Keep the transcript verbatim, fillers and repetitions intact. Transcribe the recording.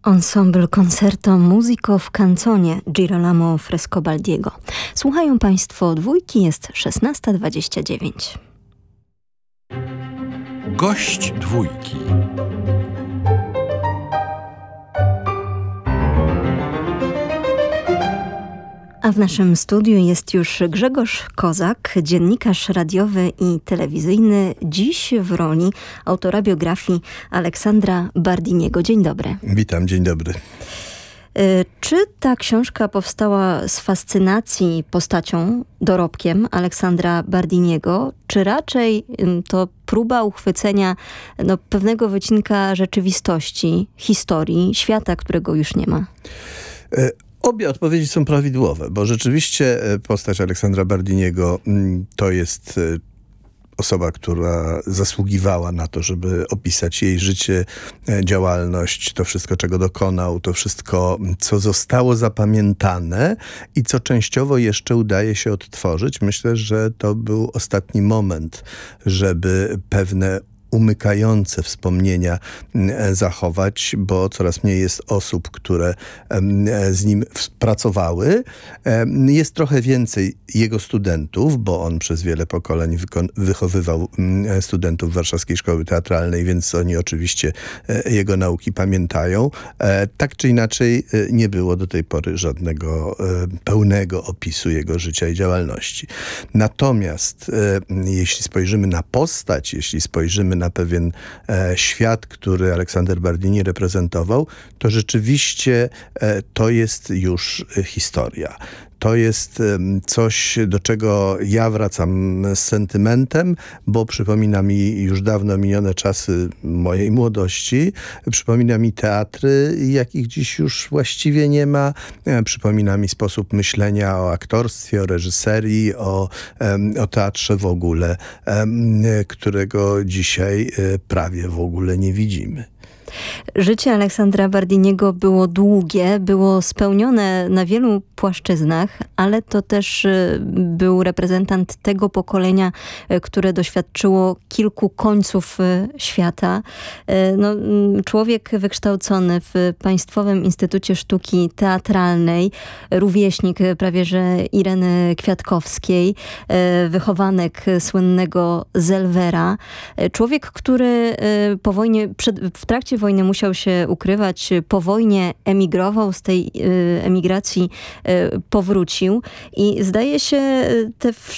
Ensemble Concerto Musico w Canzonie Girolamo Frescobaldiego. Słuchają Państwo dwójki, jest szesnasta dwadzieścia dziewięć. Gość dwójki. A w naszym studiu jest już Grzegorz Kozak, dziennikarz radiowy i telewizyjny, dziś w roli autora biografii Aleksandra Bardiniego. Dzień dobry. Witam, dzień dobry. Czy ta książka powstała z fascynacji postacią, dorobkiem Aleksandra Bardiniego, czy raczej to próba uchwycenia no, pewnego wycinka rzeczywistości, historii, świata, którego już nie ma? E Obie odpowiedzi są prawidłowe, bo rzeczywiście postać Aleksandra Bardiniego to jest osoba, która zasługiwała na to, żeby opisać jej życie, działalność, to wszystko, czego dokonał, to wszystko, co zostało zapamiętane i co częściowo jeszcze udaje się odtworzyć. Myślę, że to był ostatni moment, żeby pewne umykające wspomnienia zachować, bo coraz mniej jest osób, które z nim pracowały. Jest trochę więcej jego studentów, bo on przez wiele pokoleń wychowywał studentów Warszawskiej Szkoły Teatralnej, więc oni oczywiście jego nauki pamiętają. Tak czy inaczej nie było do tej pory żadnego pełnego opisu jego życia i działalności. Natomiast jeśli spojrzymy na postać, jeśli spojrzymy na na pewien e, świat, który Aleksander Bardini reprezentował, to rzeczywiście e, to jest już e, historia. To jest coś, do czego ja wracam z sentymentem, bo przypomina mi już dawno minione czasy mojej młodości. Przypomina mi teatry, jakich dziś już właściwie nie ma. Przypomina mi sposób myślenia o aktorstwie, o reżyserii, o, o teatrze w ogóle, którego dzisiaj prawie w ogóle nie widzimy. Życie Aleksandra Bardiniego było długie, było spełnione na wielu płaszczyznach, ale to też był reprezentant tego pokolenia, które doświadczyło kilku końców świata. No, człowiek wykształcony w Państwowym Instytucie Sztuki Teatralnej, rówieśnik prawie że Ireny Kwiatkowskiej, wychowanek słynnego Zelwera. Człowiek, który po wojnie, przed, w trakcie wojny musiał się ukrywać, po wojnie emigrował, z tej emigracji powrócił i zdaje się te